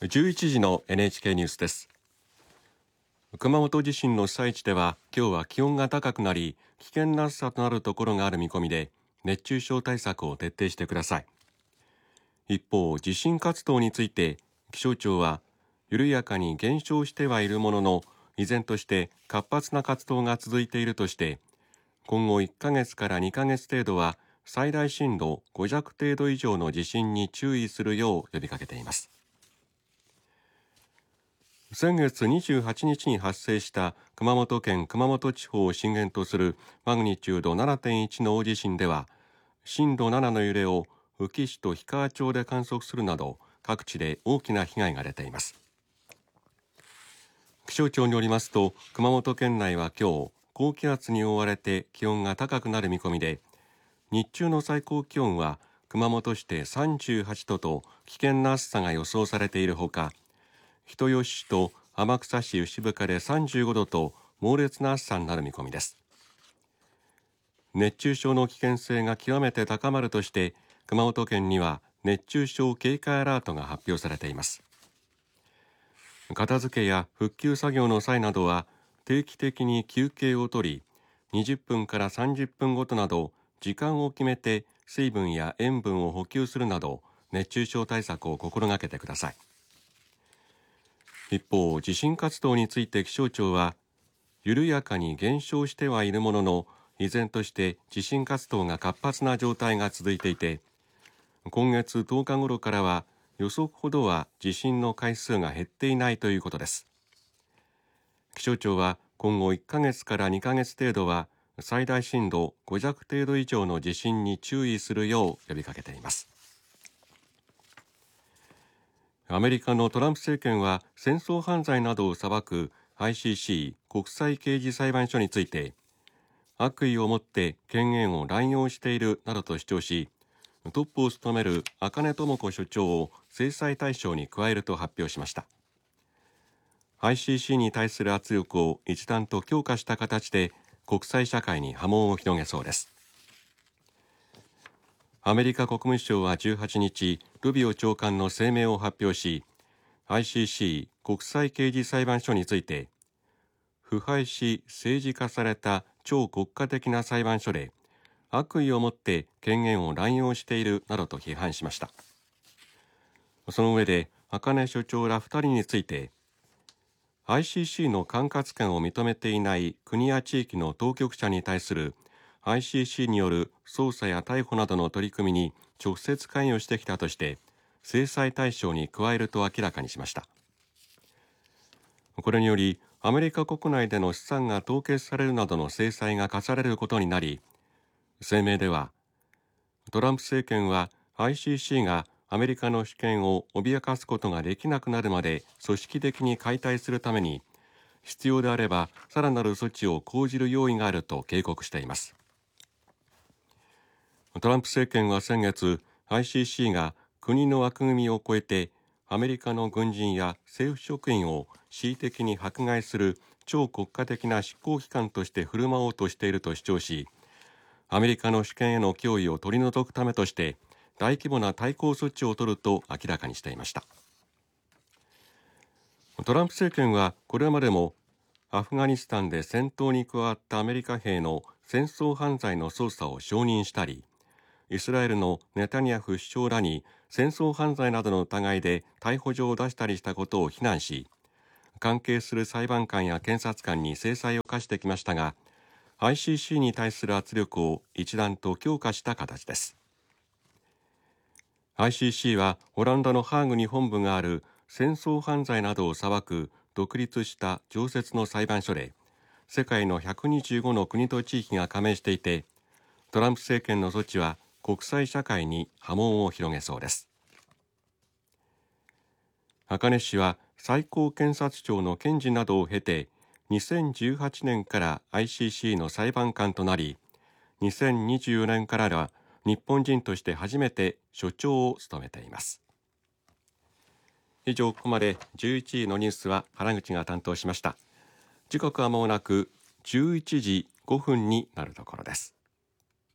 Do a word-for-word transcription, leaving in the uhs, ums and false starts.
じゅういちじの エヌエイチケー ニュースです。熊本地震の被災地では今日は気温が高くなり危険な暑さとなるところがある見込みで、熱中症対策を徹底してください。一方、地震活動について気象庁は緩やかに減少してはいるものの、依然として活発な活動が続いているとして、今後いっかげつからにかげつ程度は最大震度ご弱程度以上の地震に注意するよう呼びかけています。先月にじゅうはちにちに発生した熊本県熊本地方を震源とするマグニチュード ななてんいち の大地震では、震度ななの揺れを宇城市と氷川町で観測するなど各地で大きな被害が出ています。気象庁によりますと、熊本県内は今日高気圧に覆われて気温が高くなる見込みで、日中の最高気温は熊本市でさんじゅうはちどと危険な暑さが予想されているほか、人吉市と天草市牛深でさんじゅうごどと猛烈な暑さになる見込みです。熱中症の危険性が極めて高まるとして熊本県には熱中症警戒アラートが発表されています。片付けや復旧作業の際などは定期的に休憩をとり、にじゅっぷんからさんじゅっぷんごとなど時間を決めて水分や塩分を補給するなど熱中症対策を心がけてください。一方、地震活動について気象庁は緩やかに減少してはいるものの、依然として地震活動が活発な状態が続いていて、今月とおか頃からは予測ほどは地震の回数が減っていないということです。気象庁は今後いっかげつからにかげつ程度は最大震度ご弱程度以上の地震に注意するよう呼びかけています。アメリカのトランプ政権は戦争犯罪などを裁く アイシーシー 国際刑事裁判所について、悪意を持って権限を乱用しているなどと主張し、トップを務める赤根智子所長を制裁対象に加えると発表しました。 アイシーシー に対する圧力を一段と強化した形で国際社会に波紋を広げそうです。アメリカ国務省はじゅうはちにち、ルビオ長官の声明を発表し、 アイシーシー 国際刑事裁判所について、腐敗し政治化された超国家的な裁判所で悪意を持って権限を乱用しているなどと批判しました。その上で赤根所長らふたりについて、 アイシーシー の管轄権を認めていない国や地域の当局者に対する アイシーシー による捜査や逮捕などの取り組みに直接関与してきたとして制裁対象に加えると明らかにしました。これによりアメリカ国内での資産が凍結されるなどの制裁が科されることになり、声明ではトランプ政権は アイシーシー がアメリカの主権を脅かすことができなくなるまで組織的に解体するために、必要であればさらなる措置を講じる用意があると警告しています。トランプ政権は先月 アイシーシー が国の枠組みを超えてアメリカの軍人や政府職員を恣意的に迫害する超国家的な執行機関として振る舞おうとしていると主張し、アメリカの主権への脅威を取り除くためとして大規模な対抗措置を取ると明らかにしていました。トランプ政権はこれまでもアフガニスタンで戦闘に加わったアメリカ兵の戦争犯罪の捜査を承認したり、イスラエルのネタニヤフ首相らに戦争犯罪などの疑いで逮捕状を出したりしたことを非難し、関係する裁判官や検察官に制裁を科してきましたが、 アイシーシー に対する圧力を一段と強化した形です。 アイシーシー はオランダのハーグに本部がある戦争犯罪などを裁く独立した常設の裁判所で、世界のひゃくにじゅうごの国と地域が加盟していて、トランプ政権の措置は国際社会に波紋を広げそうです。赤根氏は最高検察庁の検事などを経てにせんじゅうはちねんから アイシーシー の裁判官となり、にせんにじゅうよねんからは日本人として初めて所長を務めています。以上、ここまでじゅういちじのニュースは原口が担当しました。時刻は間もなくじゅういちじごふんになるところです。